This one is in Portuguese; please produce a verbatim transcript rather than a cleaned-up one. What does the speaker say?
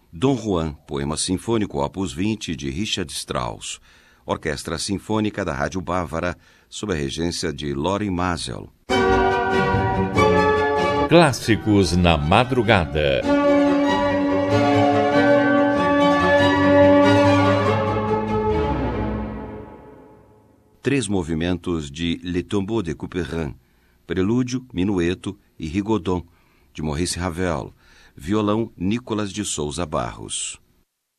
Dom Juan, poema sinfônico opus vinte de Richard Strauss, Orquestra Sinfônica da Rádio Bávara, sob a regência de Lorin Maazel. Clássicos na madrugada. Três movimentos de Le Tombeau de Couperin, Prelúdio, Minueto e Rigodon, de Maurice Ravel, violão Nicolas de Souza Barros.